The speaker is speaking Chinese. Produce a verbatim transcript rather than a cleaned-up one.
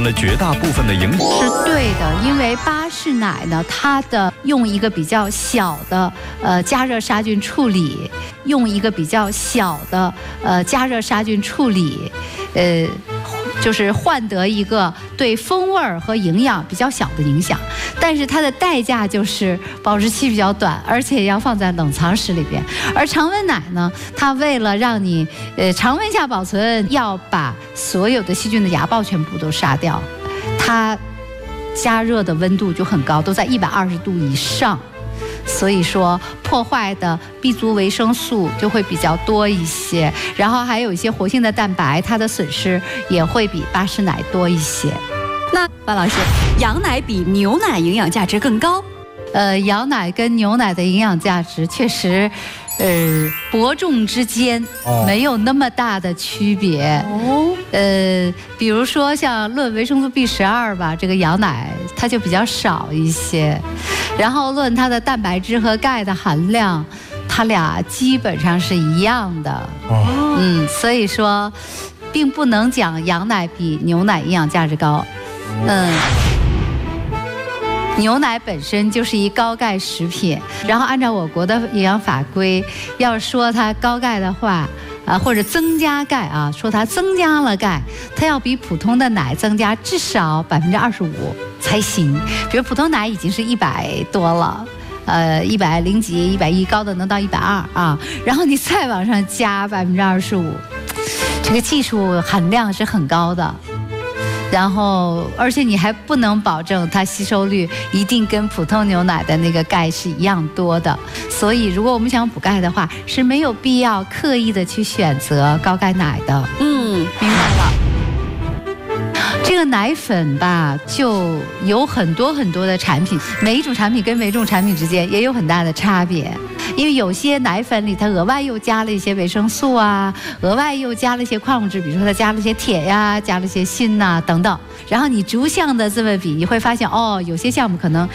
了绝大部分的营养。 是对的，因为巴氏奶呢，它的用一个比较小的呃加热杀菌处理，用一个比较小的呃加热杀菌处理，呃。就是换得一个对风味儿和营养比较小的影响，但是它的代价就是保质期比较短，而且要放在冷藏室里边。而常温奶呢，它为了让你呃常温下保存，要把所有的细菌的芽孢全部都杀掉，它加热的温度就很高，都在一百二十度以上。所以说破坏的 B 族维生素就会比较多一些，然后还有一些活性的蛋白，它的损失也会比巴氏奶多一些。 那范老师，羊奶比牛奶营养价值更高？ 呃，羊奶跟牛奶的营养价值确实，呃，伯仲之间没有那么大的区别。哦，呃，比如说像论维生素 B 十二吧，这个羊奶它就比较少一些。然后论它的蛋白质和钙的含量，它俩基本上是一样的。哦，嗯，所以说，并不能讲羊奶比牛奶营养价值高。嗯，牛奶本身就是一高钙食品，然后按照我国的营养法规，要说它高钙的话，啊，或者增加钙啊，说它增加了钙，它要比普通的奶增加至少百分之二十五才行。比如普通奶已经是一百多了，呃，一百零几、一百一，高的能到一百二啊，然后你再往上加百分之二十五，这个技术含量是很高的。然后，而且你还不能保证它吸收率一定跟普通牛奶的那个钙是一样多的。所以，如果我们想补钙的话，是没有必要刻意的去选择高钙奶的。 嗯，明白了。 这个奶粉吧，就有很多很多的产品，每一种产品跟每一种产品之间也有很大的差别。因为有些奶粉里它额外又加了一些维生素啊，额外又加了一些矿物质，比如说它加了一些铁呀，加了一些锌呐等等。然后你逐项的这么比，你会发现哦，有些项目可能